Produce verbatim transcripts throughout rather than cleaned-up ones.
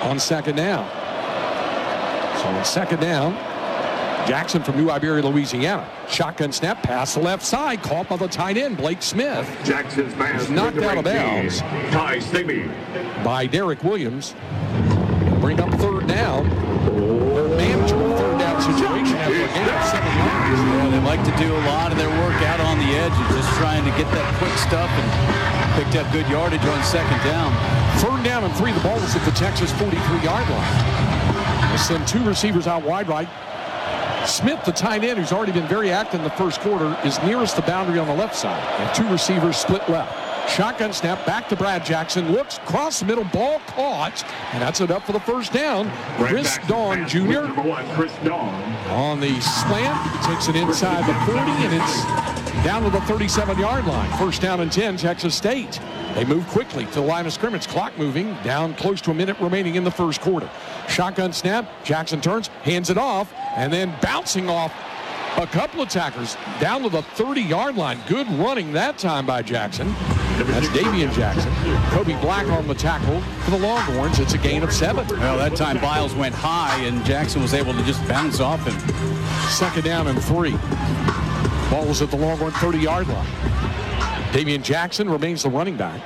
on second down. So on second down, Jackson from New Iberia, Louisiana. Shotgun snap, pass the left side, caught by the tight end, Blake Smith. Jackson's pass knocked out of bounds Ty Stabey by Derek Williams. Bring up third down. Manageable third down situation after a gain of seven yards. Yeah, they like to do a lot of their work out on the edge and just trying to get that quick stuff, and picked up good yardage on second down. Third down and three. The ball is at the Texas forty-three yard line. They send two receivers out wide right. Smith, the tight end, who's already been very active in the first quarter, is nearest the boundary on the left side. And two receivers split left. Shotgun snap, back to Brad Jackson. Looks, cross the middle, ball caught. And that's it up for the first down. Chris Dawn Junior Number one, Chris Dawn. On the slant, takes it inside the forty, and it's down to the thirty-seven yard line. First down and ten, Texas State. They move quickly to the line of scrimmage. Clock moving, down close to a minute remaining in the first quarter. Shotgun snap, Jackson turns, hands it off, and then bouncing off a couple of tackers down to the thirty yard line. Good running that time by Jackson. That's Davian Jackson. Kobe Black on the tackle for the Longhorns. It's a gain of seven. Well, that time Biles went high, and Jackson was able to just bounce off him. Second down and three. Ball was at the Longhorn thirty yard line. Davian Jackson remains the running back.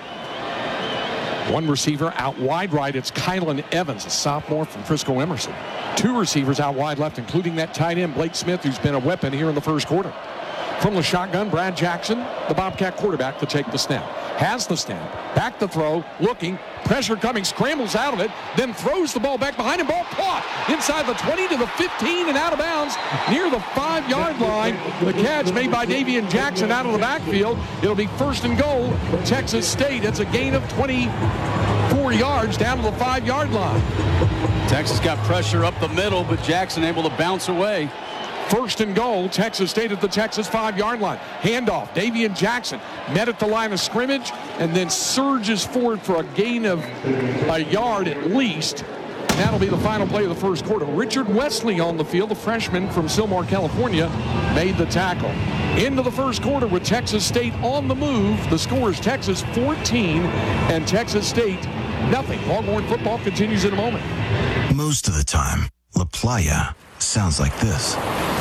One receiver out wide right. It's Kylan Evans, a sophomore from Frisco Emerson. Two receivers out wide left, including that tight end, Blake Smith, who's been a weapon here in the first quarter. From the shotgun, Brad Jackson, the Bobcat quarterback, to take the snap. Has the snap, back the throw, looking, pressure coming, scrambles out of it, then throws the ball back behind him, ball caught inside the twenty to the fifteen and out of bounds near the five yard line. The catch made by Davian Jackson out of the backfield. It'll be first and goal, Texas State. It's a gain of twenty-four yards down to the five yard line. Texas got pressure up the middle, but Jackson able to bounce away. First and goal, Texas State at the Texas five yard line. Handoff, Davian Jackson met at the line of scrimmage and then surges forward for a gain of a yard at least. And that'll be the final play of the first quarter. Richard Wesley on the field, the freshman from Sylmar, California, made the tackle. Into the first quarter with Texas State on the move. The score is Texas fourteen and Texas State nothing. Longhorn football continues in a moment. Most of the time, La Playa sounds like this.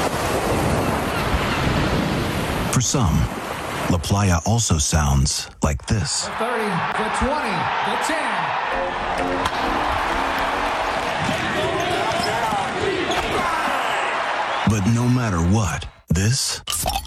For some, La Playa also sounds like this. The thirty, the twenty, the ten. But no matter what, this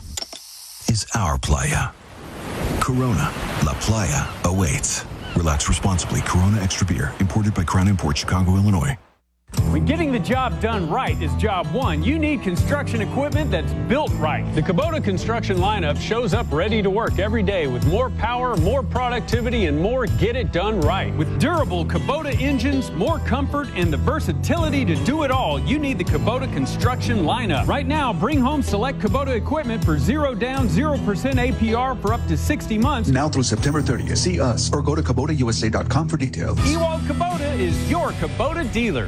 is our Playa. Corona, La Playa awaits. Relax responsibly. Corona Extra Beer, imported by Crown Imports, Chicago, Illinois. When getting the job done right is job one, you need construction equipment that's built right. The Kubota construction lineup shows up ready to work every day with more power, more productivity, and more get it done right. With durable Kubota engines, more comfort, and the versatility to do it all, you need the Kubota construction lineup. Right now, bring home select Kubota equipment for zero down, zero percent A P R for up to sixty months. Now through September thirtieth. See us or go to Kubota U S A dot com for details. Ewald Kubota is your Kubota dealer.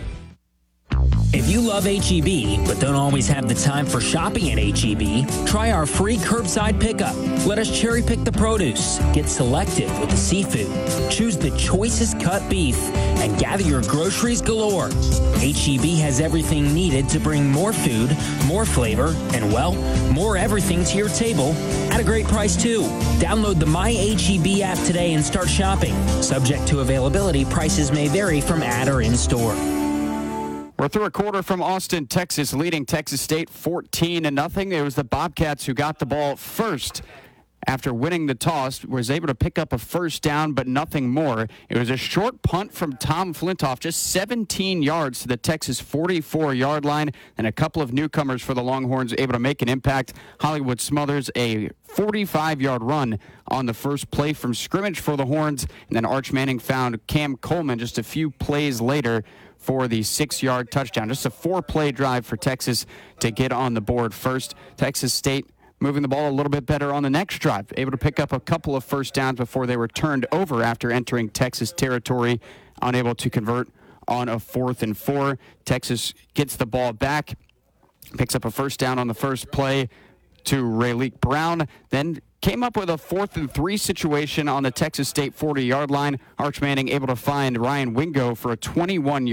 If you love H E B but don't always have the time for shopping at H E B, try our free curbside pickup. Let us cherry pick the produce, get selective with the seafood, choose the choicest cut beef, and gather your groceries galore. H E B has everything needed to bring more food, more flavor, and, well, more everything to your table at a great price, too. Download the My H E B app today and start shopping. Subject to availability, prices may vary from ad or in-store. We're through a quarter from Austin, Texas, leading Texas State fourteen to nothing. It was the Bobcats who got the ball first after winning the toss, was able to pick up a first down, but nothing more. It was a short punt from Tom Flintoff, just seventeen yards to the Texas forty-four yard line, and a couple of newcomers for the Longhorns able to make an impact. Hollywood Smothers, a forty-five yard run on the first play from scrimmage for the Horns, and then Arch Manning found Cam Coleman just a few plays later for the six yard touchdown. Just a four-play drive for Texas to get on the board first. Texas State moving the ball a little bit better on the next drive, able to pick up a couple of first downs before they were turned over after entering Texas territory, unable to convert on a fourth and four. Texas gets the ball back, picks up a first down on the first play to Rayleigh Brown, then came up with a fourth and three situation on the Texas State forty yard line. Arch Manning able to find Ryan Wingo for a twenty-one yard